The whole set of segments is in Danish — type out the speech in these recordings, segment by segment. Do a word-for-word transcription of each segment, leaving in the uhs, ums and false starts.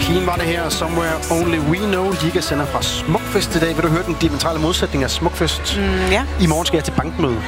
Keen var det her, Somewhere Only We Know. Giga sender fra Smukfest i dag. Vil du høre den diametrale modsætning af Smukfest? Mm, ja. I morgen skal jeg til bankmøde.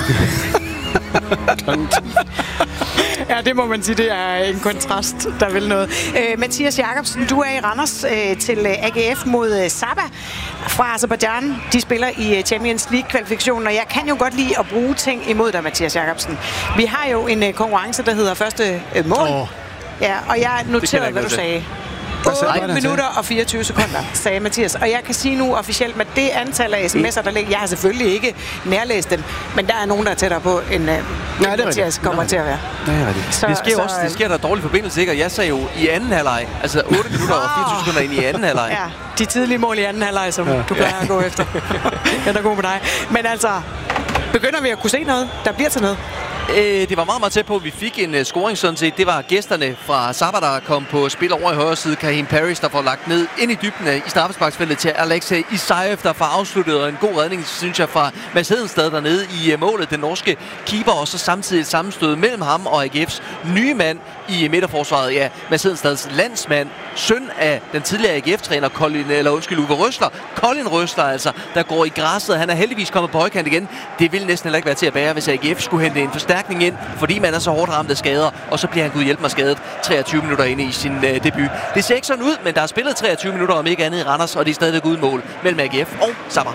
Ja, det må man sige, det er en kontrast, der vil noget. Øh, Mathias Jakobsen, du er i Randers øh, til A G F mod øh, Saba fra Aserbajdsjan. De spiller i øh, Champions League-kvalifikationen, og jeg kan jo godt lide at bruge ting imod dig, Mathias Jakobsen. Vi har jo en øh, konkurrence, der hedder første øh, mål. Oh. Ja, og jeg noterede, hvad du sagde. otte minutter og fireogtyve sekunder, sagde Mathias. Og jeg kan sige nu officielt, med det antal af sms'er, der ligger, jeg har selvfølgelig ikke nærlæst dem, men der er nogen, der er tættere på, end uh, Nej, Mathias rigtigt. kommer til at være. Det er rigtigt. Så, det sker så, også, det sker der dårlig forbindelse, ikke? Og jeg sagde jo i anden halvleg, altså otte minutter og fireogtyve sekunder ind i anden halvleg. Ja, de tidlige mål i anden halvleg, som ja. du plejer at gå efter. Den er god med dig. Men altså, begynder vi at kunne se noget? Der bliver til noget. Det var meget, meget tæt på, at vi fik en uh, scoring sådan set. Det var gæsterne fra Saba, der kom på spil over i højre side. Kahin Paris, der får lagt ned ind i dybden uh, i straffesparksfeltet til Alexei Isaev, der får afsluttet. Og en god redning, synes jeg, fra Mads Hedenstad dernede i uh, målet. Den norske keeper, og så samtidig et sammenstød mellem ham og A G F's nye mand i uh, midterforsvaret. Ja, Mads Hedenstads landsmand, søn af den tidligere A G F-træner, Colin, eller undskyld, Uwe Røsler. Colin Røsler, altså, der går i græsset. Han er heldigvis kommet på højkant igen. Det ville næsten heller ikke være til at bære, hvis A G F skulle hente en forstærkning ind, fordi man er så hårdt ramt af skader, og så bliver han gud hjælp mig skadet treogtyve minutter inde i sin øh, debut. Det ser ikke sådan ud, men der er spillet treogtyve minutter om ikke andet i Randers, og det er stadigvæk uden mål mellem A G F og Saba.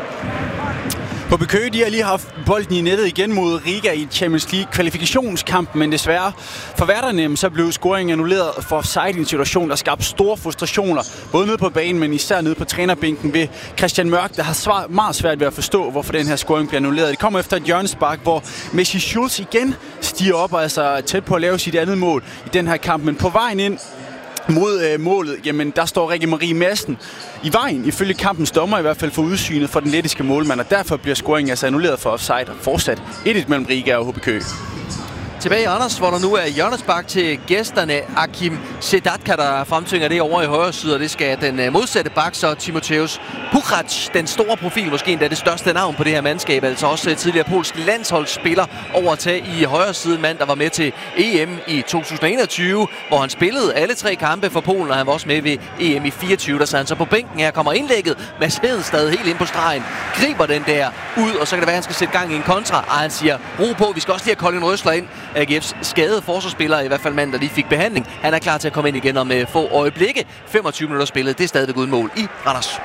H B Køge, de har lige haft bolden i nettet igen mod Riga i Champions League kvalifikationskampen, men desværre for værterne så blev scoringen annulleret for offside i en situation, der skabte store frustrationer, både nede på banen, men især nede på trænerbænken ved Christian Mørk, der har svar, meget svært ved at forstå, hvorfor den her scoring bliver annulleret. Det kommer efter et hjørnespark, hvor Messi Schulz igen stiger op og er altså tæt på at lave sit andet mål i den her kamp, men på vejen ind mod øh, målet, jamen der står Rikke Marie Madsen i vejen, ifølge kampens dommer i hvert fald for udsynet for den lettiske målmand, og derfor bliver scoringen altså annulleret for offside og fortsat et et mellem Riga og H B Køge. Tilbage i Randers, hvor der nu er hjørnespark til gæsterne. Akim Sedatka, der fremtvinger det over i højre side, og det skal den modsatte bak, så Timotheus Puchac, den store profil, måske endda det største navn på det her mandskab, altså også tidligere polsk landsholdsspiller, overtage i højre side, mand, der var med til E M i to tusind og enogtyve, hvor han spillede alle tre kampe for Polen, og han var også med ved E M i fireogtyve, der sad han så på bænken. Her kommer indlægget, Mads Hedenstad helt ind på stregen, griber den der ud, og så kan det være, at han skal sætte gang i en kontra, og han siger, ro på, vi skal også lige have Colin Røsler ind. A G F's skadede forsvarsspiller, i hvert fald mand, der lige fik behandling. Han er klar til at komme ind igen om uh, få øjeblikke. femogtyve minutter spillet, det er stadigvæk uden mål i Randers.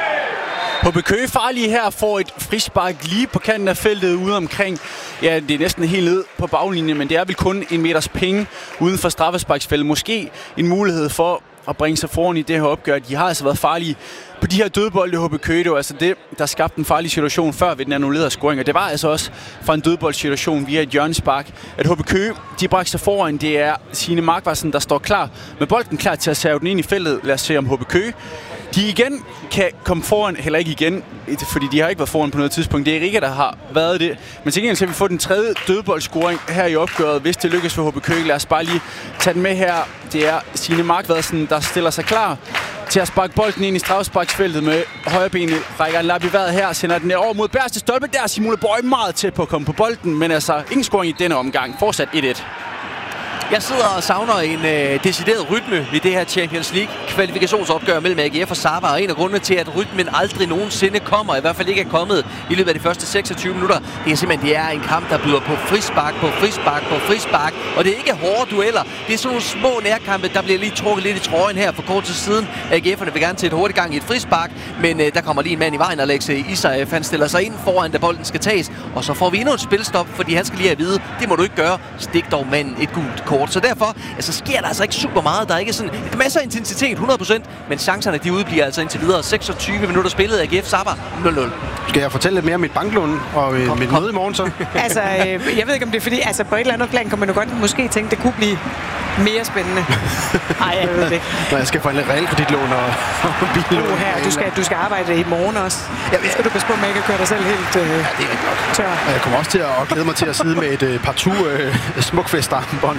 H B Køge farlige her får et frispark lige på kanten af feltet ude omkring. Ja, det er næsten helt ned på baglinjen, men det er vel kun en meters penge uden for straffesparksfeltet. Måske en mulighed for at bringe sig foran i det her opgør. De har altså været farlige på de her dødbolde i H B Køge. Det var altså det, der skabte en farlig situation før ved den annullerede scoring. Og det var altså også fra en dødboldsituation via et hjørnespark, at H B Køge, de bragte sig foran. Det er Signe Markvarsen, der står klar med bolden, klar til at serve den ind i feltet. Lad os se om H B Køge de igen kan komme foran, heller ikke igen, fordi de har ikke været foran på noget tidspunkt. Det er Riga, der har været det. Men til gengæld så vi får den tredje dødboldscoring her i opgøret, hvis det lykkes for H B Køge. Lad os bare lige tage den med her. Det er Signe Markvarsen, der stiller sig klar til at sparke bolden ind i straffesparksfeltet med højrebenet. Rækker en lap i vejret her, sender den over mod bagerste stolpe. Der er Simone Bøje meget tæt på at komme på bolden, men altså ingen scoring i denne omgang. Fortsat et et. Jeg sidder og savner en øh, decideret rytme ved det her Champions League kvalifikationsopgør mellem A G F og Saba, og en af grundene til, at rytmen aldrig nogensinde kommer, i hvert fald ikke er kommet i løbet af de første seksogtyve minutter, det er simpelthen, det er en kamp, der byder på frispark, på frispark, på frispark, og det er ikke hårde dueller. Det er sådan nogle små nærkampe, der bliver lige trukket lidt i trøjen her for kort tid siden. A G F'erne vil gerne til et hurtigt gang i et frispark, men øh, der kommer lige en mand i vejen, Alexei Isaev. Han stiller sig ind foran, da bolden skal tages, og så får vi endnu et spilstop, fordi han skal lige have at vide, det må du ikke gøre, stik dog manden et gult kort. Så derfor altså, sker der altså ikke super meget. Der er ikke sådan en masse af intensitet, hundrede procent, men chancerne de udbliver altså indtil videre. seksogtyve minutter spillet af A G F Saba nul nul. Skal jeg fortælle lidt mere om mit banklån og øh, kom, mit kom. møde i morgen så? Altså, øh, jeg ved ikke om det er fordi, altså på et eller andet plan kan man jo godt måske tænke, det kunne blive mere spændende. Nej, jeg ved det ikke. Når jeg skal få en realkreditlån og, og billån. Uh, her, du skal, du skal arbejde i morgen også. Ja, nu skal du passe på, at man ikke kan køre dig selv helt øh, ja, det er tør. Og jeg kommer også til at glæde mig til at sidde med et øh, partout øh, smukfest-armbånd.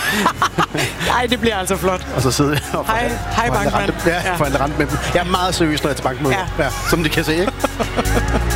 Nej, det bliver altså flot. Og så sidde og hej, hej bankmand. Ja, ja. Forhandle rent med dem. Jeg er meget seriøs, når jeg er til bankmøde. Ja. Ja, som de kan se, ikke?